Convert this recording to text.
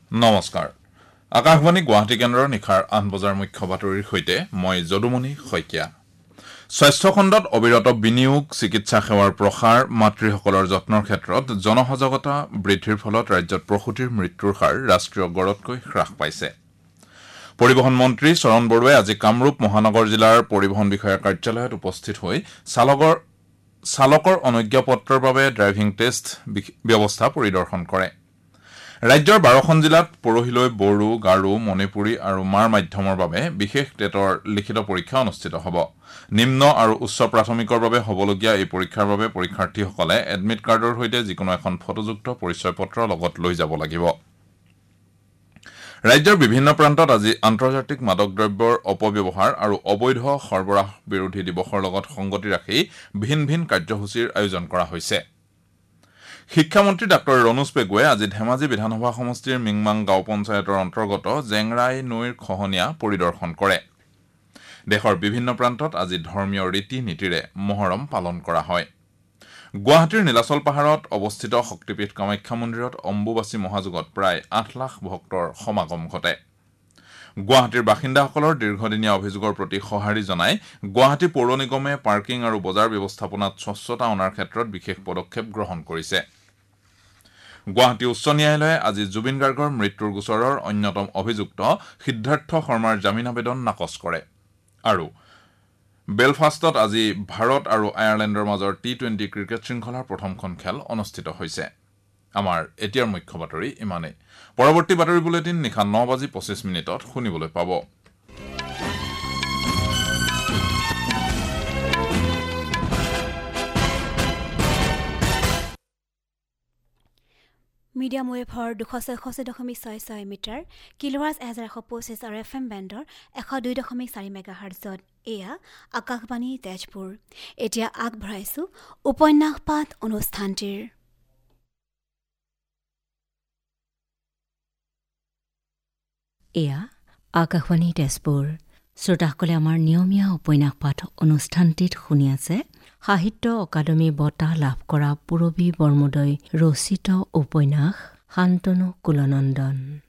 নমস্কাৰ আকাশবাণী গুৱাহাটী কেন্দ্ৰৰ নিখাৰ 8 বজাৰ মুখ্য বাতৰিৰ সৈতে মই যদুমণি শইকীয়া স্বাস্থ্য খণ্ডত অবিৰত বিনিয়োগ চিকিৎসা সেৱাৰ প্ৰসাৰ মাতৃসকলৰ যত্নৰ ক্ষেত্ৰত জনসজাগতা বৃদ্ধিৰ ফলত ৰাজ্যত প্ৰসূতিৰ মৃত্যুৰ হাৰ ৰাষ্ট্ৰীয় গড়তকৈ হ্ৰাস পাইছে পৰিবহণ মন্ত্ৰী চৰণ বৰুৱাই আজি কামৰূপ মহানগৰ জিলাৰ পৰিবহণ বিষয়াৰ কাৰ্যালয়ত উপস্থিত হৈ চালকৰ অনুজ্ঞাপত্ৰৰ বাবে ড্ৰাইভিং টেষ্ট ব্যৱস্থা পৰিদৰ্শন কৰে ৰাজ্যৰ 12খন জিলাত পৰহিলৈ বড়ো গাৰো মণিপুৰী আৰু মাৰ মাধ্যমৰ বাবে বিশেষ টেটৰ লিখিত পৰীক্ষা অনুষ্ঠিত হ'ব নিম্ন আৰু উচ্চ প্ৰাথমিকৰ বাবে হ'বলগীয়া এই পৰীক্ষাৰ বাবে পৰীক্ষাৰ্থীসকলে এডমিট কাৰ্ডৰ সৈতে যিকোনো এখন ফটোযুক্ত পৰিচয় পত্ৰ লগত লৈ যাব লাগিব ৰাজ্যৰ বিভিন্ন প্ৰান্তত আজি আন্তৰ্জাতিক মাদক দ্ৰব্যৰ অপব্যৱহাৰ আৰু অবৈধ সৰবৰাহ বিৰোধী দিৱসৰ লগত সংগতি ৰাখি ভিন ভিন কাৰ্যসূচীৰ আয়োজন কৰা হৈছে শিক্ষামন্ত্ৰী ডাক্তৰ ৰনোজ পেগুৱে আজি ধেমাজি বিধানসভা সমষ্টিৰ মিংমাং গাঁও পঞ্চায়তৰ অন্তৰ্গত জেংৰাই নৈৰ খহনীয়া পৰিদৰ্শন কৰে দেশৰ বিভিন্ন প্ৰান্তত আজি ধৰ্মীয় ৰীতি নীতিৰে মহৰম পালন কৰা হয় গুৱাহাটীৰ নীলাচল পাহাৰত অৱস্থিত শক্তিপীঠ কামাখ্যা মন্দিৰত অম্বুবাচী মহাযুগত প্ৰায় 8 লাখ ভক্তৰ সমাগম ঘটে গুৱাহাটীৰ বাসিন্দাসকলৰ দীৰ্ঘদিনীয়া অভিযোগৰ প্ৰতি সঁহাৰি জনাই গুৱাহাটী পৌৰ নিগমে পাৰ্কিং আৰু বজাৰ ব্যৱস্থাপনাত স্বচ্ছতা অনাৰ ক্ষেত্ৰত বিশেষ পদক্ষেপ গ্ৰহণ কৰিছে গুৱাহাটী উচ্চ ন্যায়ালয়ে আজি জুবিন গাৰ্গৰ মৃত্যুৰ গোচৰৰ অন্যতম অভিযুক্ত সিদ্ধাৰ্থ শৰ্মাৰ জামিন আবেদন নাকচ কৰে আৰু বেলফাষ্টত আজি ভাৰত আৰু আয়াৰলেণ্ডৰ মাজৰ টি20 ক্ৰিকেট শৃংখলাৰ প্ৰথমখন খেল অনুষ্ঠিত হৈছে আমাৰ এতিয়াৰ মুখ্য বাতৰি ইমানেই পৰৱৰ্তী বাতৰি বুলেটিন নিশা 9:25 শুনিবলৈ পাব মিডিয়াম ৱেভৰ 266.66 মিটাৰ কিলোৱাৰ্জ 1125 আৰু FM বেণ্ডৰ 102.4 মেগাহাৰ্টজত এয়া আকাশবাণী তেজপুৰ এতিয়া আগবঢ়াইছো উপন্যাস পাঠ অনুষ্ঠানটিৰ এয়া আকাশবাণী তেজপুৰ শ্ৰোতাসকলে আমাৰ নিয়মীয়া উপন্যাস পাঠ অনুষ্ঠানটিত শুনি আছে সাহিত্য অকাডেমী বঁটা লাভ কৰা পূৰবী বৰ্মোদয় ৰচিত উপন্যাস শান্তনু কুলনন্দন